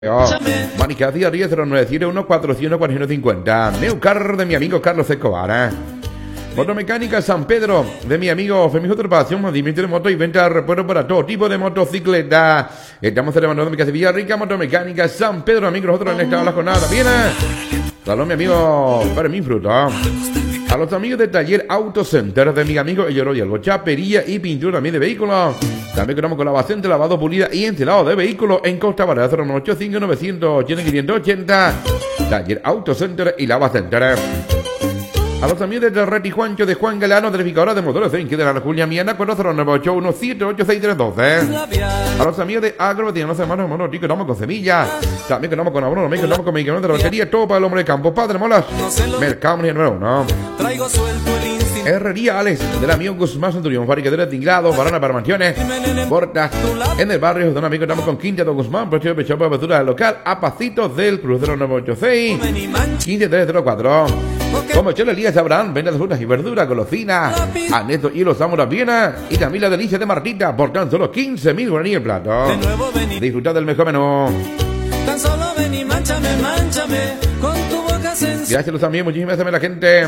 Manicadía 100971 450. Neucar de mi amigo Carlos Escobar. Motomecánica San Pedro de mi amigo Femijo Trepadación, movimiento de moto y venta de repuestos para todo tipo de motocicleta. Estamos celebrando mi casa Villarrica, Motomecánica San Pedro, amigos, nosotros en esta hora con nada. Viene. Saludos mi amigo Fermín Fruta. A los amigos de Taller Auto Center de mi amigo Ello y algo, chapería y pintura también de vehículos. También contamos con lavacente, lavado, pulida y encelado de vehículos en Costa Barra 085 980 580. Taller Auto Center y Lavacenter. A los amigos de Terreti Juancho de Juan Galano, verificadora de motores en que de la Julia Miana, 40981786312. A los amigos de Agro, tienen los hermanos monoticos, estamos con semillas. También que estamos con abono, también que estamos con medicamentos de la batería, todo para el hombre de campo. Padre Molas, Mercado número 1. Traigo suelto el instinto. Herrería Alex, del amigo Guzmán Centurión, fabricadora de tinglados, barana para mansiones, portas. En el barrio de un amigo estamos con Quinta Don Guzmán, precio de pecho para apertura local, a pasitos del crucero 986 15304. Como Chelo Elías Abraham, venta de frutas y verduras, golosinas, Aneto y los Zamora Viena y también la delicia de Martita por tan solo 15.000 guaraníes el plato. Disfrutad del mejor menú. Tan solo ven y manchame con tu boca sensual. Gracias los amigos, muchísimas gracias a la gente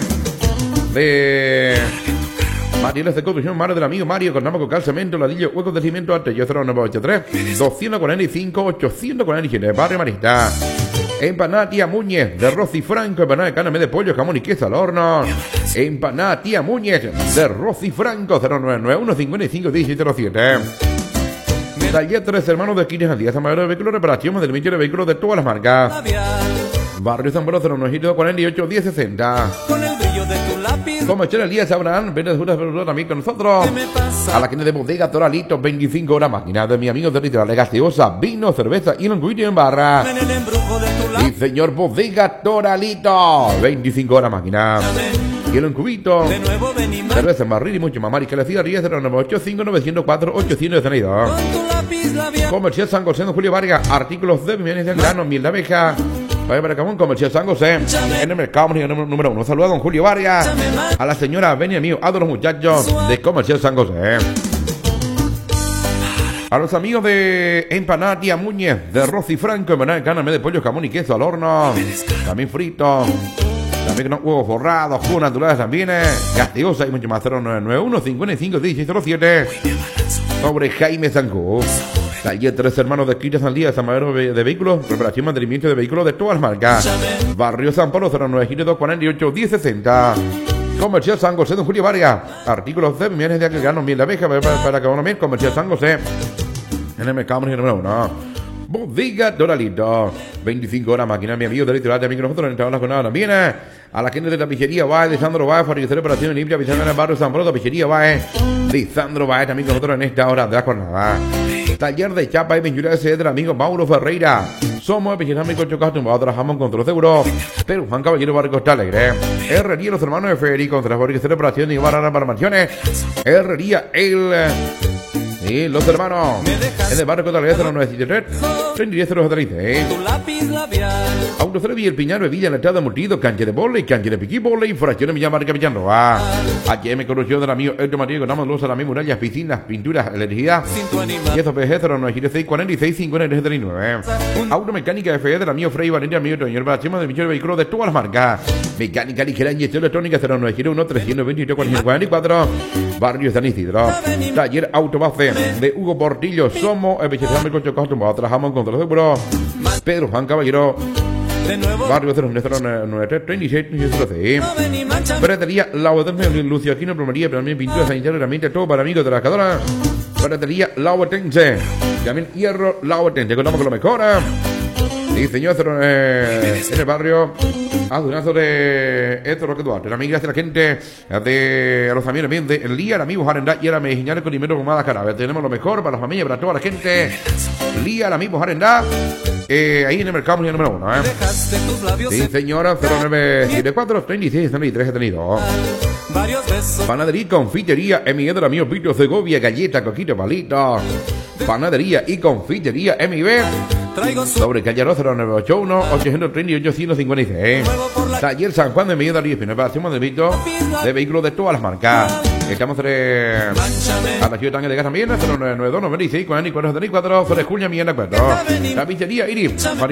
de materiales de construcción, Mario del amigo Mario, contamos con cal, cemento, ladrillo, huecos de cimiento, Artello 0983 245 847, Barrio Marista. Empanada Tía Muñez de Rosy Franco, empanada de carne de pollo, jamón y queso al horno. Empanada Tía Muñez de Rosy Franco, 0991 55 1707. Taller Tres Hermanos de esquinas al día, San Mayor de Vehículos, reparación, mantenimiento de vehículos de todas las marcas. Barrio San Pedro 0948 1060. Con el brillo de tu lápiz. Como Chelo Elías Abraham, vende de frutas verduras también con nosotros. A la gente de Bodega Toralitos, 25 horas máquina de mi amigo de Litoral, gaseosa, vino, cerveza y longuito en barra. Y señor Bodega Toralito, 25 horas máquina. Hielo en cubito, cerveza en barril y mucho más. Maricalacía 100985 904 862. Comercial San José de Julio Vargas, artículos de bienes de grano, miel de abeja. Para Camón, Comercial San José, en el mercado número 1. Saludos a don Julio Vargas, a la señora Benia mío, a los muchachos de Comercial San José. A los amigos de Empanada Tía Muñez, de Rosy Franco, empanada de carne de pollo, jamón y queso al horno, también frito, también con huevos forrados, jugos naturales también, gaseosa y mucho más. 0991 55 1607. Sobre Jaime Zanco. Taller Tres Hermanos de esquinas al día, San Mayor de Vehículos, reparación, mantenimiento de vehículos de todas las marcas. Barrio San Pablo 0948 1060. Comercial San José de Julio Vargas, artículos de bienes de grano, miel de abeja para cada uno. Comercial San José, en el mercado número 1. Bodega Doralito, 25 horas máquina, mi amigo de Litoral, también que nosotros en esta hora con nada también. A la gente de tapicería Baez, de Sandro Baez, fabricación de operaciones limpias, pisando en el barrio San Pablo, tapicería Baez, de Sandro Baez, también que nosotros en esta hora de la jornada. Taller de chapa y pintura S del amigo Mauro Ferreira. Somos Pichinámico Chocas Tumbados, trabajamos con todos los seguros. Pero Juan Caballero Barrio Costa Alegre. Herrería Los Hermanos de Federico, contra la fabricación de operaciones y barra para mansiones. Herrería y los hermanos en el barrio Costa Alegre 0973 310 Autocero Villa El Piñar, bebida en la entrada de Multido, cancha de bola, cancha de piquí bola, infracciones Villa Marca Villanroa. HM Corrupción del amigo Elton María, contamos luz a la misma murallas, piscinas, pinturas, electricidad. Y eso PG 0976 46 59 Automecánica FE del amigo Frey Valencia, amigo Toño, para de de vehículos de todas las marcas. Mecánica ligera y gestión electrónica 0901 328 444. Barrio San Isidro. Taller Autobase de Hugo Portillo. Somos especializados en coche acostumbrados. Trabajamos con todos los seguros. Pedro Juan Caballero. Barrio 0993 36 Ferretería Lautense, Lucio Aquino, plomería, también pintura sanitaria, herramienta, todo para amigos de la cascadora. Ferretería Lautense. También hierro Lautense. Contamos con lo mejor. Sí, señor, en el barrio Adunazo de Héctor Roque Duarte. También gracias a la gente de a los amigos también de El Lía, el amigo Jarendá y a la Mejiñana con dinero con más cara. Tenemos lo mejor para la familia, para toda la gente. Lía, el amigo Jarendá. Ahí en el mercado número 1. Sí, señora, 0974 36 73 he tenido. Panadería y confitería, MIB del amigo Pito Segovia, galleta, coquito, palito. Panadería y confitería, MIB. Sobre calle 0981 838 156. Taller San Juan de Medio de Riesgo, preparación de vehículos de todas las marcas. Estamos a la ciudad de gas también, 0992 95 44 Flores Julia Millán de Cuatro. La pizzería Iris.